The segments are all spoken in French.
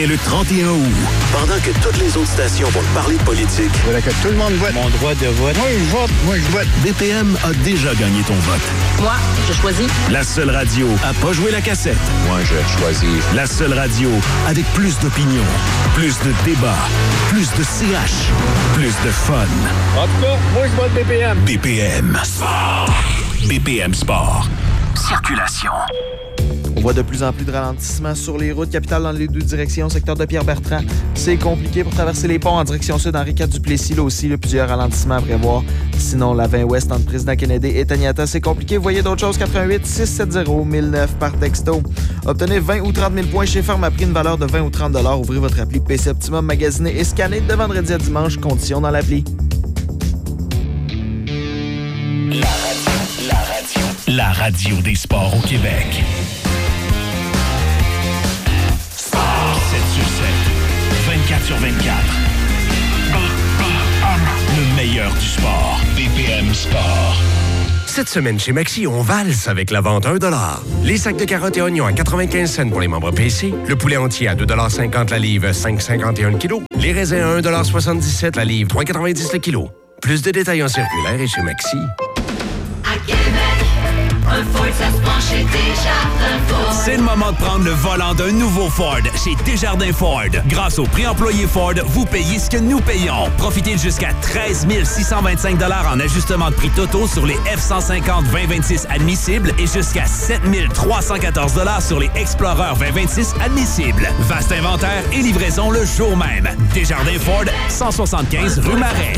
Dès le 31 août, pendant que toutes les autres stations vont parler de politique, voilà que tout le monde vote. Mon droit de vote. Moi, je vote. BPM a déjà gagné ton vote. Moi, je choisis. La seule radio à pas jouer la cassette. Moi, je choisis. La seule radio avec plus d'opinion, plus de débats, plus de CH, plus de fun. En tout cas, moi, je vote BPM. BPM Sport. BPM Sport. Circulation. On voit de plus en plus de ralentissements sur les routes capitales dans les deux directions. Secteur de Pierre-Bertrand, c'est compliqué pour traverser les ponts en direction sud. Henri IV Duplessis, là aussi, plusieurs ralentissements à prévoir. Sinon, la 20 ouest entre Président Kennedy et Taniata, c'est compliqué. Vous voyez d'autres choses, 88 670 1009 par texto. Obtenez 20 ou 30 000 points chez Farm à prix, une valeur de 20 ou 30 $. Ouvrez votre appli PC Optimum, magasinez et scannez de vendredi à dimanche. Conditions dans l'appli. La radio des sports au Québec. 7 sur 7, 24 sur 24. Le meilleur du sport. BPM Sport. Cette semaine, chez Maxi, on valse avec la vente à $1. Les sacs de carottes et oignons à 95 cents pour les membres PC. Le poulet entier à 2,50 $ la livre, 5,51 kg. Les raisins à 1,77 $ la livre, 3,90 le kilo. Plus de détails en circulaire et chez Maxi. À Québec, un Ford, ça se prend chez Desjardins Ford. C'est le moment de prendre le volant d'un nouveau Ford chez Desjardins Ford. Grâce au prix employé Ford, vous payez ce que nous payons. Profitez de jusqu'à 13 625 $ en ajustement de prix totaux sur les F-150 2026 admissibles et jusqu'à 7 314 $ sur les Explorer 2026 admissibles. Vaste inventaire et livraison le jour même. Desjardins Ford, 175 rue Marais.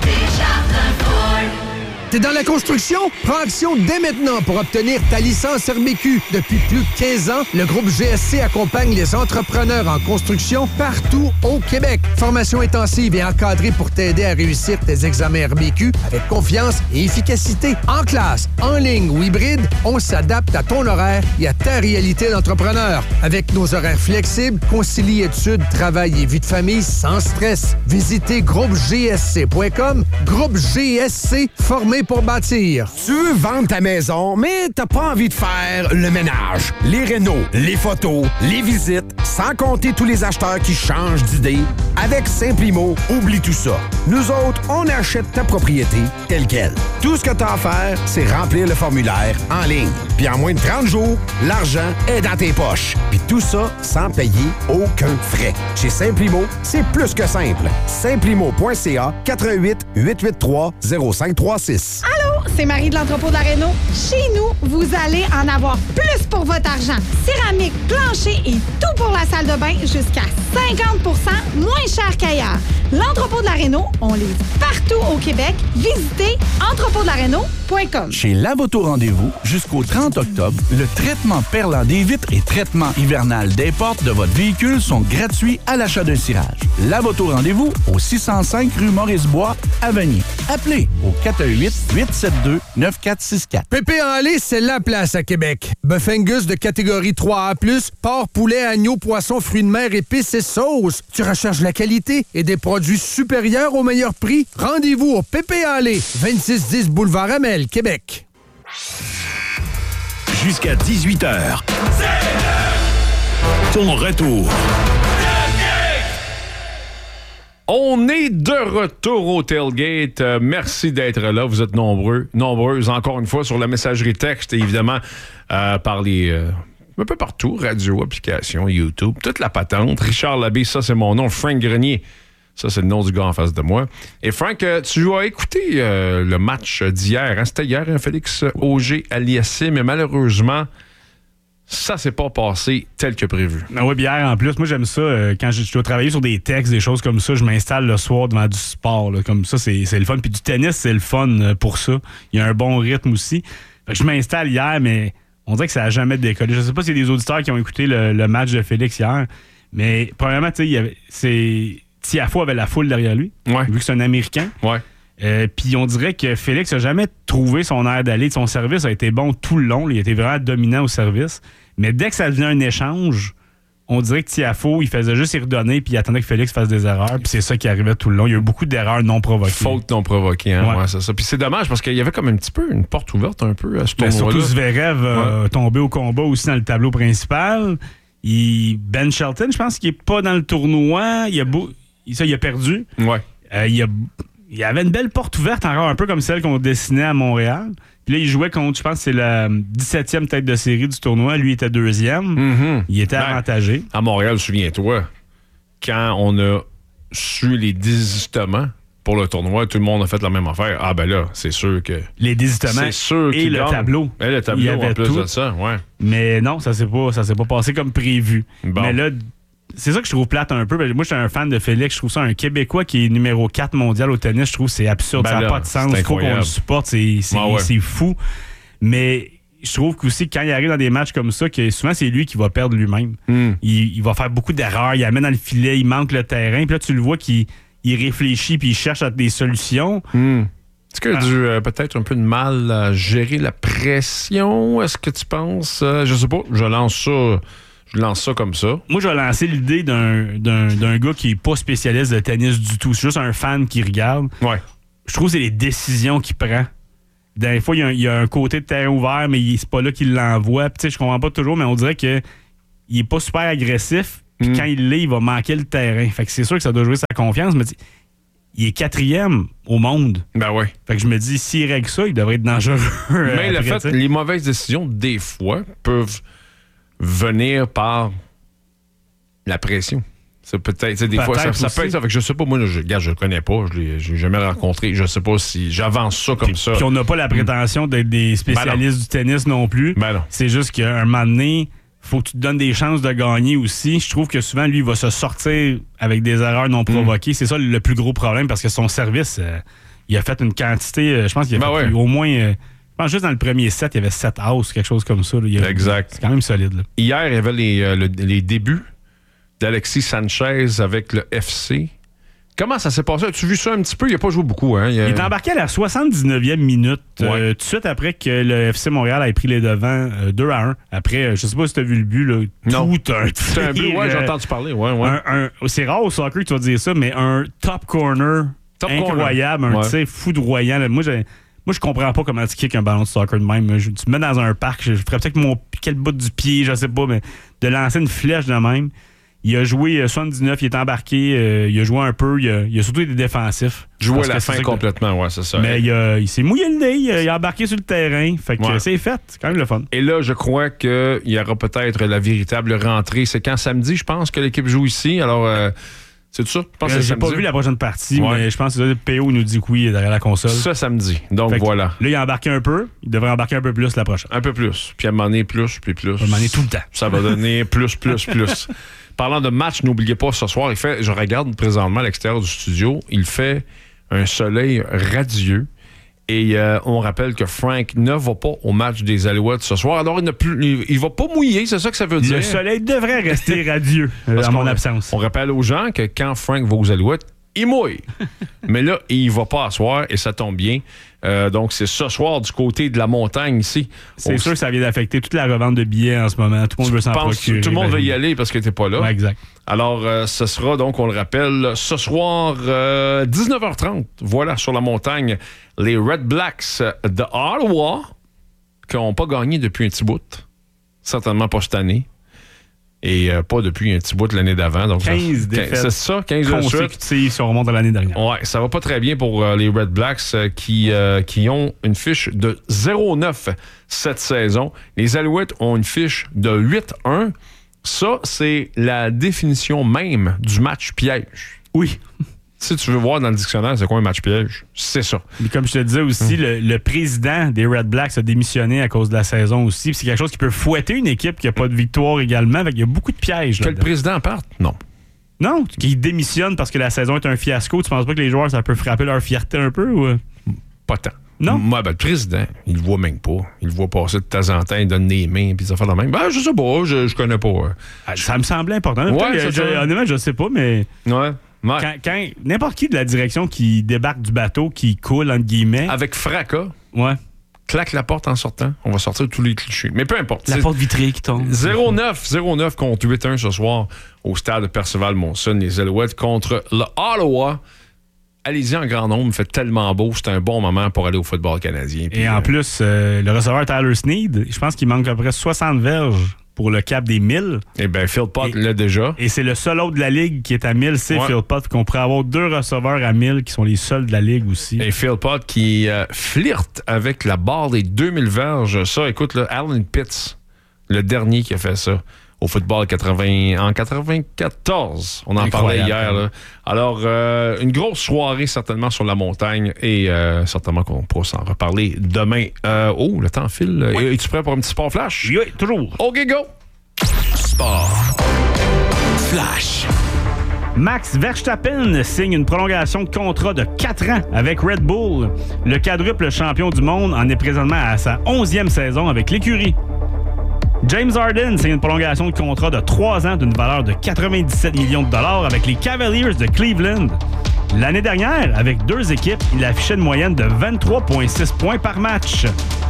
T'es dans la construction? Prends action dès maintenant pour obtenir ta licence RBQ. Depuis plus de 15 ans, le groupe GSC accompagne les entrepreneurs en construction partout au Québec. Formation intensive et encadrée pour t'aider à réussir tes examens RBQ avec confiance et efficacité. En classe, en ligne ou hybride, on s'adapte à ton horaire et à ta réalité d'entrepreneur. Avec nos horaires flexibles, concilie études, travail et vie de famille sans stress. Visitez groupegsc.com. Groupe GSC, formé pour bâtir. Tu veux vendre ta maison, mais t'as pas envie de faire le ménage, les rénaux, les photos, les visites, sans compter tous les acheteurs qui changent d'idée. Avec Simplimo, oublie tout ça. Nous autres, on achète ta propriété telle quelle. Tout ce que t'as à faire, c'est remplir le formulaire en ligne. Puis en moins de 30 jours, l'argent est dans tes poches. Puis tout ça sans payer aucun frais. Chez Simplimo, c'est plus que simple. Simplimo.ca 88 883 0536. Allô, c'est Marie de l'entrepôt de la Réno. Chez nous, vous allez en avoir plus pour votre argent. Céramique, plancher et tout pour la salle de bain jusqu'à 50 % moins cher qu'ailleurs. L'entrepôt de la Réno, on livre partout au Québec. Visitez entrepôtdelaréno.com. Chez Lavoto Rendez-vous, jusqu'au 30 octobre, le traitement perlant des vitres et traitement hivernal des portes de votre véhicule sont gratuits à l'achat d'un cirage. Lavoto Rendez-vous au 605 rue Maurice-Bois à Vanier. Appelez au 418-872-9464. Pépé en lait, c'est la place à Québec. Bœuf Angus de catégorie 3A+, porc, poulet, agneau, poisson, fruits de mer, épices et sauces. Tu recherches la qualité et des produits supérieurs au meilleur prix? Rendez-vous au Pépé en lait, 2610 boulevard Amel, Québec. Jusqu'à 18h. Ton retour. On est de retour au tailgate. Merci d'être là. Vous êtes nombreuses, encore une fois, sur la messagerie texte et évidemment par les... un peu partout, radio, application, YouTube, toute la patente. Richard Labbé, ça c'est mon nom. Frank Grenier, ça c'est le nom du gars en face de moi. Et Frank, tu as écouté le match d'hier. Hein? C'était hier, Félix Auger-Aliassime, mais malheureusement... ça s'est pas passé tel que prévu. Ah oui, hier, en plus, moi, j'aime ça. Quand je dois travailler sur des textes, des choses comme ça, je m'installe le soir devant du sport. Là, comme ça, c'est le fun. Puis du tennis, c'est le fun pour ça. Il y a un bon rythme aussi. Fait que je m'installe hier, mais on dirait que ça n'a jamais décollé. Je sais pas s'il y a des auditeurs qui ont écouté le match de Félix hier, mais probablement, tu sais, Tiafoe avait la foule derrière lui, vu que c'est un Américain. Ouais. Puis on dirait que Félix n'a jamais trouvé son air d'aller. Son service a été bon tout le long. Il était vraiment dominant au service. Mais dès que ça devenait un échange, on dirait que Tiafoe, il faisait juste y redonner puis il attendait que Félix fasse des erreurs. Puis c'est ça qui arrivait tout le long. Il y a eu beaucoup d'erreurs non provoquées. Fautes non provoquées, hein? Ouais, c'est ça. Puis c'est dommage parce qu'il y avait comme un petit peu une porte ouverte un peu à ce tournoi-là. Surtout Zverev tombé au combat aussi dans le tableau principal. Ben Shelton, je pense qu'il est pas dans le tournoi. Il a perdu. Ouais. Il y avait une belle porte ouverte, encore un peu comme celle qu'on dessinait à Montréal. Puis là, il jouait contre, je pense que c'est la 17e tête de série du tournoi. Lui était 2e. Mm-hmm. Il était avantagé. À Montréal, souviens-toi, quand on a su les désistements pour le tournoi, tout le monde a fait la même affaire. Ah ben là, c'est sûr que... Les désistements et le tableau. Et le tableau, il y avait en plus tout. de ça, ouais. Mais non, ça s'est pas passé comme prévu. Bon. Mais là, c'est ça que je trouve plate un peu. Moi, je suis un fan de Félix. Je trouve ça un Québécois qui est numéro 4 mondial au tennis. Je trouve que c'est absurde. Ça n'a pas de sens. Il faut qu'on le supporte. C'est fou. Mais je trouve qu'aussi, quand il arrive dans des matchs comme ça, que souvent, c'est lui qui va perdre lui-même. Il va faire beaucoup d'erreurs. Il amène dans le filet. Il manque le terrain. Puis là, tu le vois qu'il réfléchit puis il cherche des solutions. Est-ce qu'il a dû peut-être un peu de mal à gérer la pression? Est-ce que tu penses? Je sais pas. Je lance ça comme ça. Moi, je vais lancer l'idée d'un gars qui n'est pas spécialiste de tennis du tout. C'est juste un fan qui regarde. Ouais. Je trouve que c'est les décisions qu'il prend. Des fois, il y a un côté de terrain ouvert, mais c'est pas là qu'il l'envoie. Puis, je comprends pas toujours, mais on dirait qu'il est pas super agressif. Puis quand il l'est, il va manquer le terrain. Fait que c'est sûr que ça doit jouer sa confiance, mais il est 4e au monde. Ben ouais. Fait que je me dis, s'il règle ça, il devrait être dangereux. Mais les mauvaises décisions, des fois, peuvent venir par la pression. C'est peut-être, des fois, ça peut être ça. Fait que je sais pas, moi, je le connais pas, je l'ai jamais rencontré. Je sais pas si j'avance ça comme ça. Puis on n'a pas la prétention d'être des spécialistes du tennis non plus. Ben non. C'est juste qu'à un moment donné, faut que tu te donnes des chances de gagner aussi. Je trouve que souvent, lui, il va se sortir avec des erreurs non provoquées. C'est ça le plus gros problème parce que son service, il a fait une quantité, je pense qu'il a fait au moins... je pense juste dans le premier set, il y avait 7 outs, quelque chose comme ça. Exact. C'est quand même solide. Là. Hier, il y avait les débuts d'Alexis Sanchez avec le FC. Comment ça s'est passé? As-tu vu ça un petit peu? Il n'a pas joué beaucoup. Hein? Il est embarqué à la 79e minute, tout de suite après que le FC Montréal ait pris les devants 2-1. Après, je sais pas si tu as vu le but. Là, non. Tout un tir. C'est un but, j'ai entendu parler. Ouais. C'est rare au soccer que tu vas dire ça, mais un top corner incroyable, un tir foudroyant. Là. Moi, je comprends pas comment tu kicks un ballon de soccer de même. Tu me mets dans un parc, je ferais peut-être quel bout du pied, je sais pas, mais de lancer une flèche de même. Il a joué 79, il est embarqué, il a joué un peu, il a surtout été défensif. Joué à la fin complètement, ouais, c'est ça. Mais il s'est mouillé le nez, il a embarqué sur le terrain, fait que c'est fait, c'est quand même le fun. Et là, je crois qu'il y aura peut-être la véritable rentrée. C'est quand samedi, je pense, que l'équipe joue ici, alors... c'est tout ça? Je pense que j'ai pas vu la prochaine partie, mais je pense que le PO nous dit que oui derrière la console. Ça, samedi. Donc, voilà. Là, il a embarqué un peu. Il devrait embarquer un peu plus la prochaine. Un peu plus. Puis à un moment donné, plus, puis plus. À un moment donné, tout le temps. Ça va donner plus. Parlant de match, n'oubliez pas, ce soir, je regarde présentement à l'extérieur du studio, il fait un soleil radieux. Et on rappelle que Frank ne va pas au match des Alouettes ce soir. Alors, il va pas mouiller, c'est ça que ça veut dire. Le soleil devrait rester radieux en mon absence. On rappelle aux gens que quand Frank va aux Alouettes, il mouille. Mais là, il va pas à soir et ça tombe bien. Donc, c'est ce soir du côté de la montagne ici. C'est sûr que ça vient d'affecter toute la revente de billets en ce moment. Tout le monde veut s'en procurer. Tout le monde veut y aller parce que t'es pas là. Ouais, exact. Alors, ce sera donc, on le rappelle, ce soir, 19h30. Voilà, sur la montagne, les Red Blacks de Ottawa, qui n'ont pas gagné depuis un petit bout. Certainement pas cette année. Et pas depuis un petit bout de l'année d'avant. Donc 15 défaites. C'est ça, 15 consécutives si on remonte à l'année dernière. Ouais, ça va pas très bien pour les Red Blacks qui ont une fiche de 0-9 cette saison. Les Alouettes ont une fiche de 8-1. Ça, c'est la définition même du match piège. Oui. Si tu veux voir dans le dictionnaire, c'est quoi un match piège? C'est ça. Mais comme je te disais aussi, le président des Red Blacks a démissionné à cause de la saison aussi. Puis c'est quelque chose qui peut fouetter une équipe qui n'a pas de victoire également. Il y a beaucoup de pièges. Que le président parte? Non. Non, qui démissionne parce que la saison est un fiasco. Tu penses pas que les joueurs, ça peut frapper leur fierté un peu? Ou... Pas tant. Non? Moi, le président, il le voit même pas. Il le voit passer de temps en temps, il donne des mains, puis ça fait la même. Je sais pas, je connais pas. Ça me semblait important. Honnêtement, je sais pas, mais... Ouais. Quand n'importe qui de la direction qui débarque du bateau, qui coule, entre guillemets... Avec fracas. Ouais. Claque la porte en sortant. On va sortir tous les clichés. Mais peu importe. La porte vitrée qui tombe. 0-9 contre 8-1 ce soir au stade de Percival-Monson. Les Alouettes contre le Ottawa. Allez-y en grand nombre. Il fait tellement beau. C'est un bon moment pour aller au football canadien. Et en plus, le receveur Tyler Snead, je pense qu'il manque à peu près 60 verges pour le cap des 1000. Eh bien, Phil Pott l'a déjà. Et c'est le seul autre de la Ligue qui est à 1000, c'est Ouais. Phil Pott. Qu'on pourrait avoir 2 receveurs à 1000 qui sont les seuls de la Ligue aussi. Et Phil Pott qui flirte avec la barre des 2000 verges. Ça, écoute, là, Alan Pitts, le dernier qui a fait ça au football en 94. On en parlait hier. Là. Alors, une grosse soirée certainement sur la montagne et certainement qu'on pourra s'en reparler demain. Le temps file. Oui. Es-tu prêt pour un petit sport flash? Oui, toujours. OK, go! Sport flash. Max Verstappen signe une prolongation de contrat de 4 ans avec Red Bull. Le quadruple champion du monde en est présentement à sa 11e saison avec l'écurie. James Harden signe une prolongation de contrat de 3 ans d'une valeur de 97 millions de dollars avec les Cavaliers de Cleveland. L'année dernière, avec 2 équipes, il affichait une moyenne de 23,6 points par match.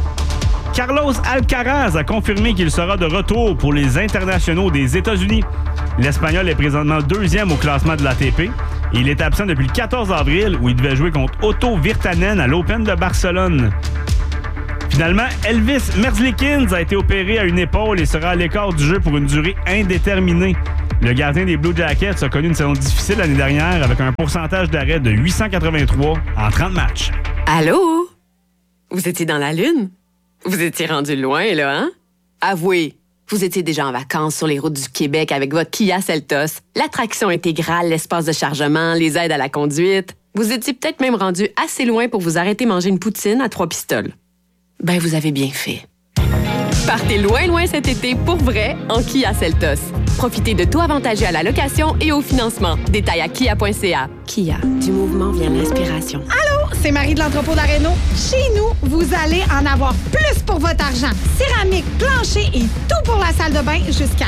Carlos Alcaraz a confirmé qu'il sera de retour pour les internationaux des États-Unis. L'Espagnol est présentement 2e au classement de l'ATP et il est absent depuis le 14 avril où il devait jouer contre Otto Virtanen à l'Open de Barcelone. Finalement, Elvis Merzlikins a été opéré à une épaule et sera à l'écart du jeu pour une durée indéterminée. Le gardien des Blue Jackets a connu une saison difficile l'année dernière avec un pourcentage d'arrêt de 883 en 30 matchs. Allô? Vous étiez dans la Lune? Vous étiez rendu loin, là, hein? Avouez, vous étiez déjà en vacances sur les routes du Québec avec votre Kia Seltos, l'attraction intégrale, l'espace de chargement, les aides à la conduite. Vous étiez peut-être même rendu assez loin pour vous arrêter manger une poutine à 3 pistoles. Ben, vous avez bien fait. Partez loin, loin cet été pour vrai en Kia Seltos. Profitez de taux avantageux à la location et au financement. Détails à kia.ca. Kia, du mouvement vient l'inspiration. Allô, c'est Marie de l'entrepôt d'Areno. Chez nous, vous allez en avoir plus pour votre argent. Céramique, plancher et tout pour la salle de bain jusqu'à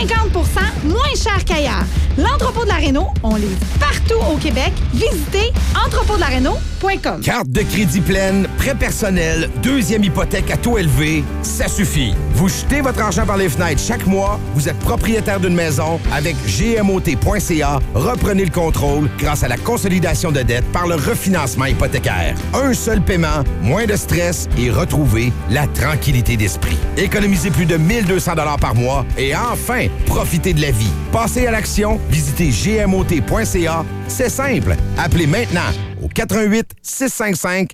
50% moins cher qu'ailleurs. L'entrepôt de l'Areno, on livre partout au Québec. Visitez entrepôtdelareno.com. Carte de crédit pleine, prêt personnel, 2e hypothèque à taux élevé, ça suffit. Vous jetez votre argent par les fenêtres chaque mois, vous êtes propriétaire d'une maison. Avec gmot.ca, reprenez le contrôle grâce à la consolidation de dettes par le refinancement hypothécaire. Un seul paiement, moins de stress et retrouvez la tranquillité d'esprit. Économisez plus de 1200 $ par mois et enfin, profitez de la vie. Passez à l'action, visitez gmot.ca. C'est simple. Appelez maintenant au 88 655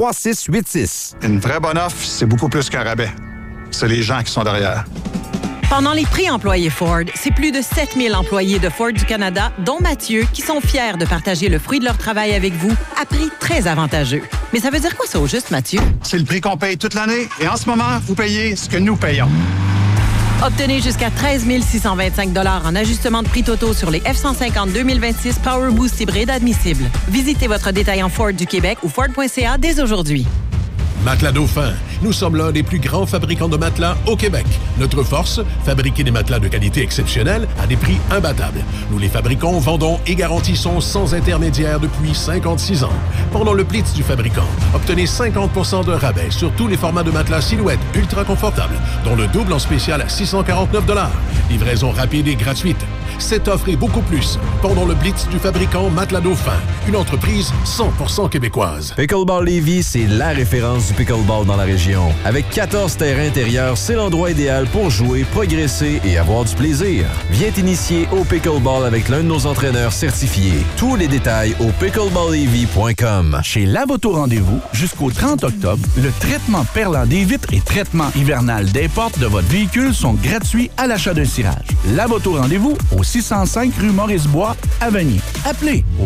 3686. Une vraie bonne offre, c'est beaucoup plus qu'un rabais. C'est les gens qui sont derrière. Pendant les prix employés Ford, c'est plus de 7000 employés de Ford du Canada, dont Mathieu, qui sont fiers de partager le fruit de leur travail avec vous à prix très avantageux. Mais ça veut dire quoi ça au juste, Mathieu? C'est le prix qu'on paye toute l'année et en ce moment, vous payez ce que nous payons. Obtenez jusqu'à 13 625 $ en ajustement de prix totaux sur les F-150 2026 Power Boost hybride admissibles. Visitez votre détaillant Ford du Québec ou Ford.ca dès aujourd'hui. Matelas Dauphin. Nous sommes l'un des plus grands fabricants de matelas au Québec. Notre force, fabriquer des matelas de qualité exceptionnelle à des prix imbattables. Nous les fabriquons, vendons et garantissons sans intermédiaire depuis 56 ans. Pendant le Blitz du fabricant, obtenez 50% de rabais sur tous les formats de matelas silhouette ultra confortables, dont le double en spécial à 649 $. Livraison rapide et gratuite. Cette offre et beaucoup plus pendant le Blitz du fabricant Matelas Dauphin, une entreprise 100% québécoise. Pickleball Lévis, c'est la référence du pickleball dans la région. Avec 14 terrains intérieurs, c'est l'endroit idéal pour jouer, progresser et avoir du plaisir. Viens t'initier au pickleball avec l'un de nos entraîneurs certifiés. Tous les détails au pickleballlévis.com. Chez Lavoto Rendez-vous, jusqu'au 30 octobre, le traitement perlant des vitres et traitement hivernal des portes de votre véhicule sont gratuits à l'achat d'un cirage. Lavoto Rendez-vous au 605 rue Maurice-Bois, à Vanier. Appelez au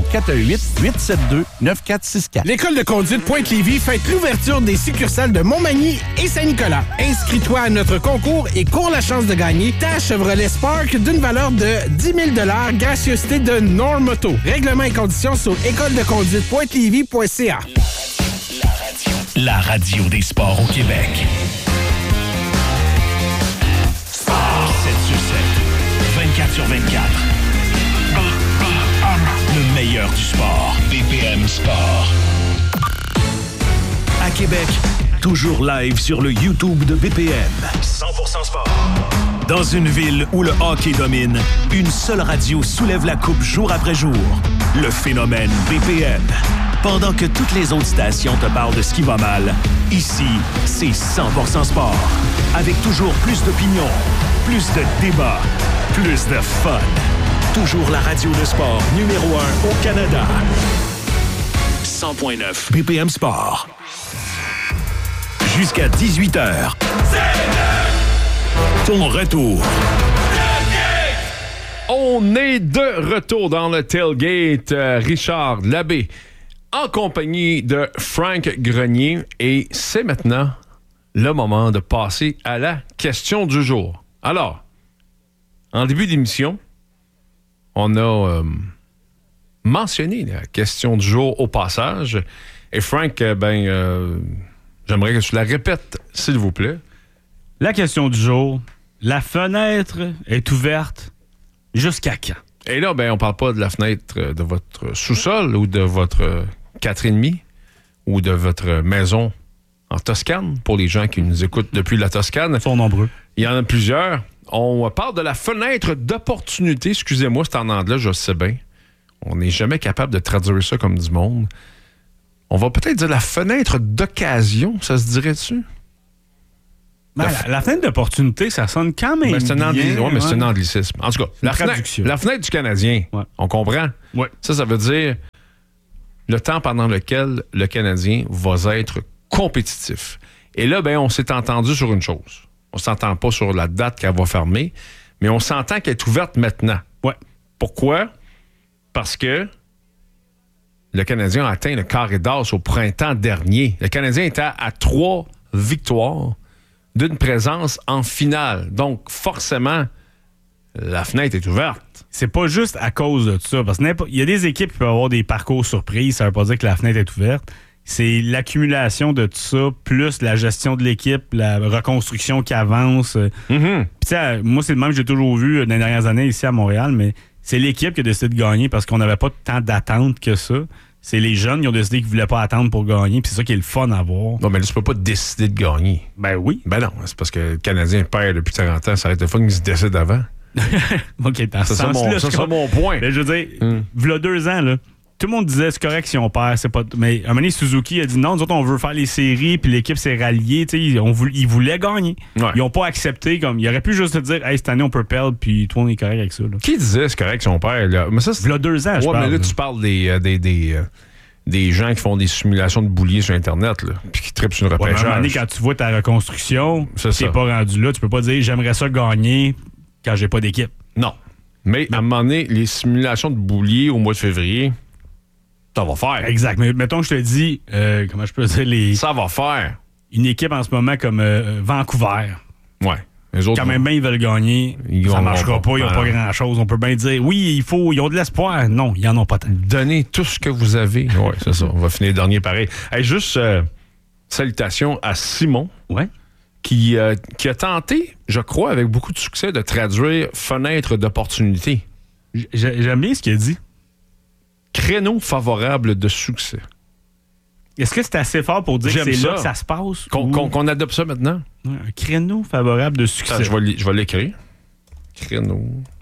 418-872-9464. L'École de conduite Pointe-Lévis fête l'ouverture des succursales de Montmagny et Saint-Nicolas. Inscris-toi à notre concours et cours la chance de gagner ta Chevrolet Spark d'une valeur de 10 000 $, gracieuseté de Normoto. Règlements et conditions sur écoledeconduitepointe-lévis.ca. La radio des sports au Québec. 7 sur 7, 24 sur 24. Le meilleur du sport. BPM Sport. À Québec, toujours live sur le YouTube de BPM. 100% sport. Dans une ville où le hockey domine, une seule radio soulève la coupe jour après jour. Le phénomène BPM. Pendant que toutes les autres stations te parlent de ce qui va mal, ici, c'est 100% sport. Avec toujours plus d'opinion, Plus de débats, plus de fun. Toujours la radio de sport numéro 1 au Canada. 100.9 BPM Sport. Jusqu'à 18h. Ton retour. On est de retour dans le tailgate. Richard Labbé en compagnie de Frank Grenier. Et c'est maintenant le moment de passer à la question du jour. Alors, en début d'émission, on a mentionné la question du jour au passage. Et Frank, j'aimerais que tu la répètes, s'il vous plaît. La question du jour, la fenêtre est ouverte jusqu'à quand? Et là, on parle pas de la fenêtre de votre sous-sol ou de votre 4,5 ou de votre maison en Toscane, pour les gens qui nous écoutent depuis la Toscane. Ils sont nombreux. Il y en a plusieurs. On parle de la fenêtre d'opportunité. Excusez-moi, c'est en anglais, je sais bien. On n'est jamais capable de traduire ça comme du monde. On va peut-être dire la fenêtre d'occasion, ça se dirait-tu? La fenêtre d'opportunité, ça sonne quand même c'est un c'est un anglicisme. En tout cas, la fenêtre du Canadien, on comprend? Ouais. Ça veut dire le temps pendant lequel le Canadien va être compétitif. Et là, on s'est entendu sur une chose. On s'entend pas sur la date qu'elle va fermer, mais on s'entend qu'elle est ouverte maintenant. Ouais. Pourquoi? Parce que le Canadien a atteint le carré d'as au printemps dernier. Le Canadien était à 3 victoires d'une présence en finale. Donc, forcément, la fenêtre est ouverte. C'est pas juste à cause de ça. Parce qu'il y a des équipes qui peuvent avoir des parcours surprises. Ça veut pas dire que la fenêtre est ouverte. C'est l'accumulation de tout ça, plus la gestion de l'équipe, la reconstruction qui avance. Puis, moi, c'est le même que j'ai toujours vu dans les dernières années ici à Montréal, mais c'est l'équipe qui a décidé de gagner parce qu'on n'avait pas tant d'attente que ça. C'est les jeunes qui ont décidé qu'ils ne voulaient pas attendre pour gagner, puis c'est ça qui est le fun à voir. Non, mais là, tu peux pas décider de gagner. Ben oui. Ben non, c'est parce que le Canadien perd depuis 40 ans, ça aurait été le fun qu'ils se décident avant. OK, dans ce sens-là. C'est mon point. Mais je veux dire, v'là 2 ans, là, tout le monde disait c'est correct si on perd, c'est pas. Mais à un moment donné, Suzuki a dit non, nous autres, on veut faire les séries, puis l'équipe s'est ralliée. Ils voulaient gagner. Ouais. Ils n'ont pas accepté. Comme ils auraient pu juste te dire hey, cette année, on peut perdre, puis toi, on est correct avec ça. Là. Qui disait c'est correct si on perd? Là? Mais ça, c'est... V'là 2 ans, je parle. Mais là, tu parles des gens qui font des simulations de bouliers sur Internet, là, puis qui trippent sur une repêchage. À un moment donné, quand tu vois ta reconstruction, t'es pas rendu là, tu peux pas dire j'aimerais ça gagner quand j'ai pas d'équipe. Non. Mais à un moment donné, les simulations de bouliers au mois de février, ça va faire. Exact. Mais mettons que je te dis, comment je peux dire ça va faire. Une équipe en ce moment comme Vancouver. Ouais. Les autres, quand même bien, ils veulent gagner. Ça marchera pas, ils n'ont pas grand-chose. On peut bien dire, oui, ils ont de l'espoir. Non, ils en ont pas tant. Donnez tout ce que vous avez. Oui, c'est ça. On va finir dernier pareil. Hey, juste salutations à Simon. Ouais. Qui a tenté, je crois, avec beaucoup de succès, de traduire fenêtre d'opportunité. J'aime bien ce qu'il a dit. Créneau favorable de succès. Est-ce que c'est assez fort pour dire que c'est là que ça se passe? Qu'on adopte ça maintenant? Un créneau favorable de succès. Je vais l'écrire. Créneau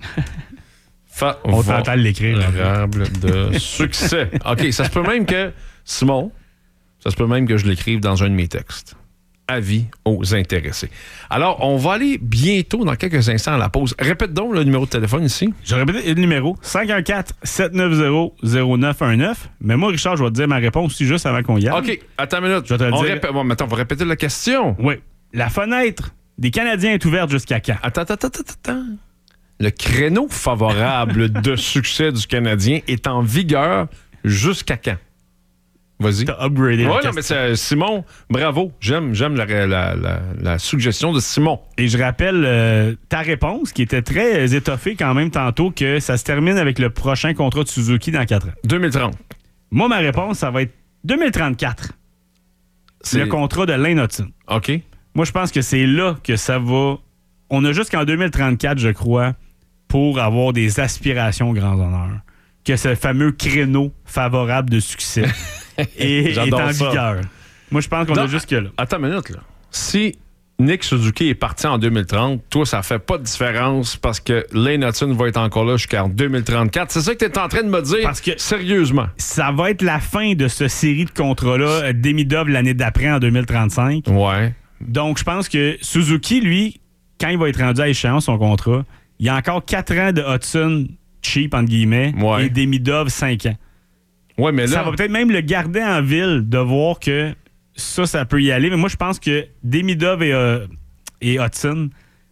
on t'entend l'écrire. Favorable de succès. OK, ça se peut même que, Simon, je l'écrive dans un de mes textes. Avis aux intéressés. Alors, on va aller bientôt, dans quelques instants, à la pause. Répète donc le numéro de téléphone ici. Je répète le numéro, 514-790-0919. Mais moi, Richard, je vais te dire ma réponse aussi juste avant qu'on y aille. OK, attends une minute. Je vais te le dire. Bon, maintenant, on va répéter la question. Oui. La fenêtre des Canadiens est ouverte jusqu'à quand? Attends. Le créneau favorable de succès du Canadien est en vigueur jusqu'à quand? Vas-y. T'as upgradé la question. Non, mais Simon, bravo. J'aime la suggestion de Simon. Et je rappelle ta réponse, qui était très étoffée quand même tantôt, que ça se termine avec le prochain contrat de Suzuki dans 4 ans. 2030. Moi, ma réponse, ça va être 2034. C'est le contrat de Lane Hutson. OK. Moi, je pense que c'est là que ça va... On a jusqu'en 2034, je crois, pour avoir des aspirations aux grands honneurs. Que ce fameux créneau favorable de succès est en vigueur. Moi, je pense qu'on a jusque là. Attends une minute, là. Si Nick Suzuki est parti en 2030, toi, ça fait pas de différence parce que Lane Hutson va être encore là jusqu'en 2034. C'est ça que tu es en train de me dire? Parce que sérieusement. Ça va être la fin de ce série de contrats-là, Demidov l'année d'après, en 2035. Ouais. Donc, je pense que Suzuki, lui, quand il va être rendu à échéance, son contrat, il y a encore 4 ans de Hudson cheap, entre guillemets, et Demidov 5 ans. Ouais, mais là... Ça va peut-être même le garder en ville de voir que ça peut y aller. Mais moi, je pense que Demidov et Hudson,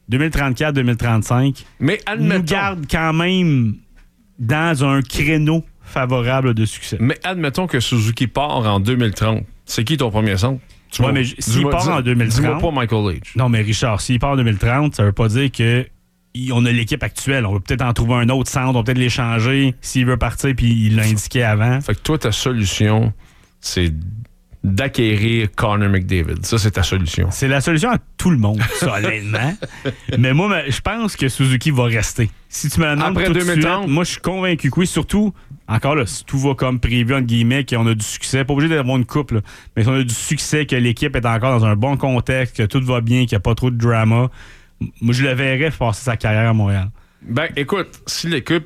2034-2035, nous gardent quand même dans un créneau favorable de succès. Mais admettons que Suzuki part en 2030. C'est qui ton premier centre? Ouais, mais s'il part en 2030... Dis-moi pas Michael H. Non, mais Richard, s'il part en 2030, ça veut pas dire qu'on a l'équipe actuelle. On va peut-être en trouver un autre centre, on va peut-être l'échanger s'il veut partir, puis il l'a indiqué avant. Fait que toi, ta solution, c'est d'acquérir Connor McDavid. Ça, c'est ta solution. C'est la solution à tout le monde, ça, honnêtement. Mais moi, je pense que Suzuki va rester. Si tu me le demandes après tout 2030, de suite, moi, je suis convaincu que oui. Surtout, encore là, si tout va comme prévu, entre guillemets, qu'on a du succès, pas obligé d'avoir une coupe, là, mais si on a du succès, que l'équipe est encore dans un bon contexte, que tout va bien, qu'il n'y a pas trop de drama, moi, je le verrais passer sa carrière à Montréal. Ben, écoute, si l'équipe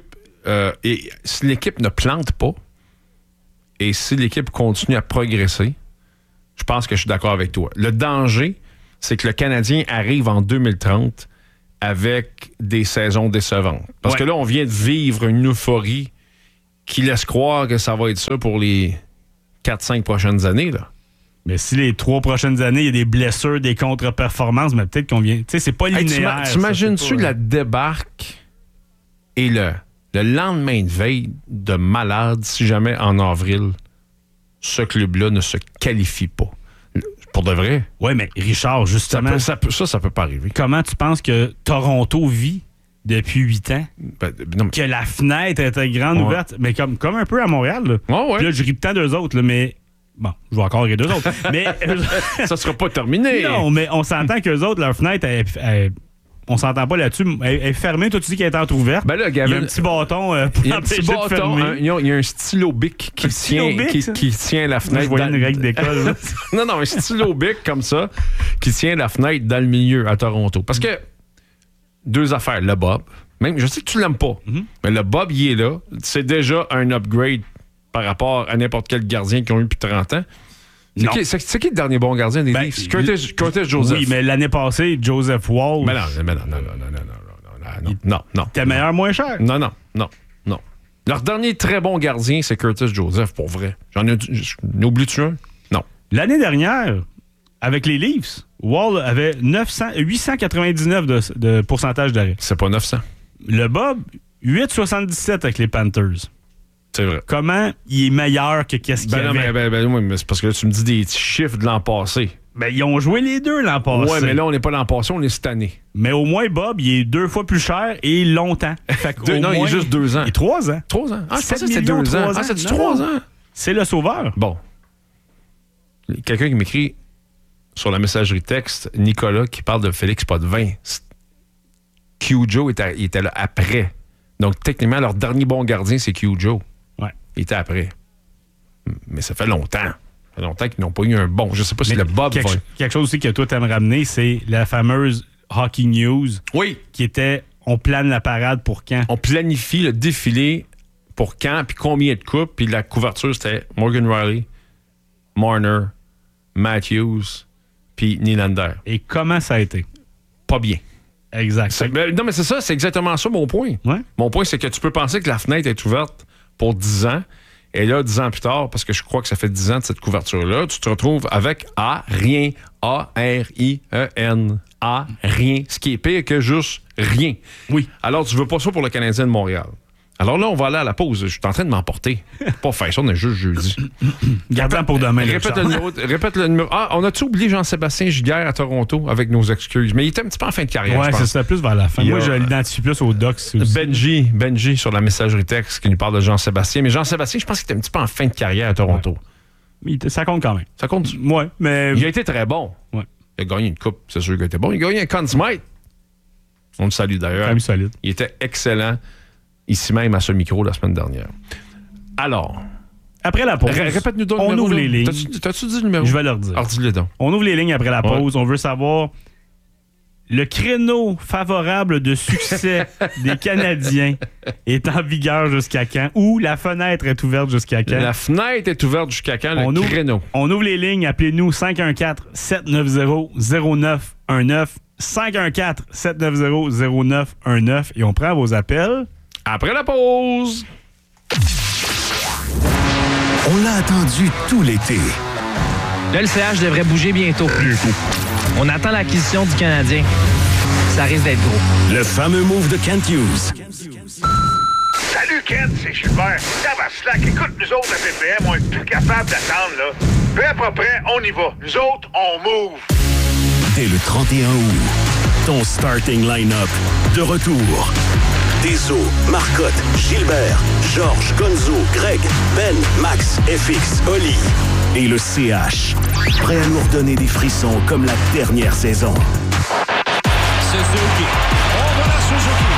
ne plante pas et si l'équipe continue à progresser, je pense que je suis d'accord avec toi. Le danger, c'est que le Canadien arrive en 2030 avec des saisons décevantes. Parce que là, on vient de vivre une euphorie qui laisse croire que ça va être ça pour les 4-5 prochaines années, là. Mais si les 3 prochaines années, il y a des blessures, des contre-performances, mais peut-être qu'on vient... Tu sais, c'est pas linéaire. T'imagines-tu la débarque et le lendemain de veille de malade si jamais en avril, ce club-là ne se qualifie pas? Pour de vrai? Oui, mais Richard, justement... Ça peut pas arriver. Comment tu penses que Toronto vit depuis 8 ans? Que la fenêtre était grande ouverte, mais comme un peu à Montréal. Là. Puis là, je ris tant d'eux autres, là, mais... Bon, je vais encore rire d'eux autres. Mais ça sera pas terminé. Non, mais on s'entend qu'eux autres, leur fenêtre, on s'entend pas là-dessus. Elle est fermée. Toi, tu dis qu'elle est entrouverte. Ben là, Gavin, il y a un petit bâton pour empêcher de fermer. Il y a un stylo bic qui tient la fenêtre. Moi, je voyais une règle d'école. Non, un stylo bic comme ça qui tient la fenêtre dans le milieu à Toronto. Parce que, 2 affaires. Le Bob, même, je sais que tu l'aimes pas, mais le Bob, il est là. C'est déjà un upgrade par rapport à n'importe quel gardien qu'ils ont eu depuis 30 ans. C'est qui le dernier bon gardien des Leafs? Curtis Joseph. Oui, mais l'année passée, Joseph Wall. Mais non. T'es meilleur, moins cher. Non. Leur dernier très bon gardien, c'est Curtis Joseph, pour vrai. J'en oublie-tu un? Non. L'année dernière, avec les Leafs, Wall avait 899 de pourcentage d'arrêt. C'est pas 900. Le Bob, 8,77 avec les Panthers. C'est vrai. Comment il est meilleur que qu'est-ce qu'il y avait? Oui, mais c'est parce que là, tu me dis des chiffres de l'an passé. Ben, ils ont joué les deux l'an passé. Ouais, mais là, on n'est pas l'an passé, on est cette année. Mais au moins, Bob, il est 2 fois plus cher et longtemps. Il est juste 2 ans. Il est 3 ans. 3 ans? Ah, je pensais que c'était 2 ans. Ah, c'est 3 ans? C'est le sauveur. Bon. Quelqu'un qui m'écrit sur la messagerie texte, Nicolas, qui parle de Félix Potvin. Q-Joe était là après. Donc, techniquement, leur dernier bon gardien, c'est Q-Joe. Ouais. Il était après. Mais ça fait longtemps. Ça fait longtemps qu'ils n'ont pas eu un bon. Je ne sais pas si le Bob va... Quelque chose aussi que toi, t'aimes ramener, c'est la fameuse Hockey News. Oui. Qui était, on plane la parade pour quand? On planifie le défilé pour quand, puis combien de coupes, puis la couverture, c'était Morgan Riley, Marner, Matthews, puis Nylander. Et comment ça a été? Pas bien. Exact. Non, mais c'est ça, c'est exactement ça mon point. Ouais. Mon point, c'est que tu peux penser que la fenêtre est ouverte pour 10 ans, et là, 10 ans plus tard, parce que je crois que ça fait 10 ans de cette couverture-là, tu te retrouves avec rien. A-R-I-E-N. Rien. Ce qui est pire que juste rien. Oui. Alors, tu veux pas ça pour le Canadien de Montréal. Alors là, on va aller à la pause. Je suis en train de m'emporter. Pas faire ça, on est juste jeudi. Garde-en pour demain. Répète le numéro. Ah, on a-tu oublié Jean-Sébastien Giguère à Toronto avec nos excuses? Mais il était un petit peu en fin de carrière. Ouais, c'est ça, plus vers la fin. Moi, je l'identifie plus aux Docs aussi. Benji sur la messagerie texte qui nous parle de Jean-Sébastien. Mais Jean-Sébastien, je pense qu'il était un petit peu en fin de carrière à Toronto. Ouais. Ça compte quand même. Ça compte? Ouais, mais... Il a été très bon. Ouais. Il a gagné une coupe, c'est sûr qu'il était bon. Il a gagné un Conn Smythe. On le salue d'ailleurs. Quand même solide. Il était excellent. Ici même à ce micro la semaine dernière. Alors. Après la pause. Répète-nous donc le numéro. On ouvre les lignes. T'as-tu dit le numéro? Je vais leur dire. Alors, dis-le donc. On ouvre les lignes après la pause. Ouais. On veut savoir Le créneau favorable de succès des Canadiens est en vigueur jusqu'à quand? Ou la fenêtre est ouverte jusqu'à quand? La fenêtre est ouverte jusqu'à quand? Créneau. On ouvre les lignes. Appelez-nous 514-790-0919. 514-790-0919 et on prend vos appels après la pause. On l'a attendu tout l'été. Le LCH devrait bouger bientôt. On attend l'acquisition du Canadien. Ça risque d'être gros. Le fameux move de Kent Hughes. Salut Kent, c'est Gilbert. Tabarnak, écoute, nous autres à BPM, on est plus capable d'attendre, là. Peu à peu près, on y va. Nous autres, on move. Dès le 31 août, ton starting line-up de retour. Deso, Marcotte, Gilbert, Georges, Gonzo, Greg, Ben, Max, FX, Oli et le CH. Prêt à nous redonner des frissons comme la dernière saison. Suzuki. On va la Suzuki.